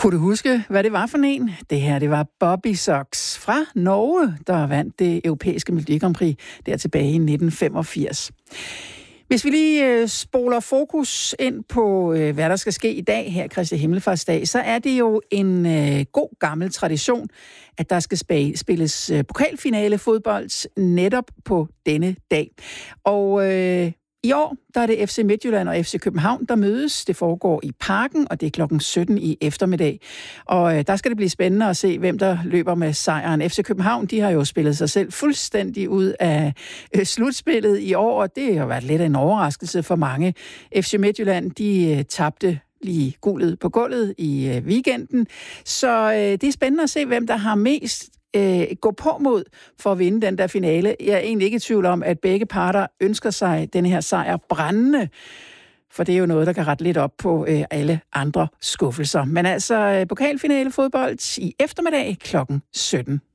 Kunne du huske, hvad det var for en? Det her, det var Bobby Sox fra Norge, der vandt det europæiske Melodi Grand Prix der tilbage i 1985. Hvis vi lige spoler fokus ind på, hvad der skal ske i dag her, Kristi Himmelfartsdag, så er det jo en god gammel tradition, at der skal spilles pokalfinale fodbold netop på denne dag. Og i år, der er det FC Midtjylland og FC København, der mødes. Det foregår i Parken, og det er klokken 17 i eftermiddag. Og der skal det blive spændende at se, hvem der løber med sejren. FC København, de har jo spillet sig selv fuldstændig ud af slutspillet i år, og det har været lidt af en overraskelse for mange. FC Midtjylland, de tabte lige guldet på gulvet i weekenden. Så det er spændende at se, hvem der har mest gå på mod for at vinde den der finale. Jeg er egentlig ikke i tvivl om, at begge parter ønsker sig den her sejr brændende, for det er jo noget, der kan rette lidt op på alle andre skuffelser. Men altså, pokalfinale fodbold i eftermiddag klokken 17.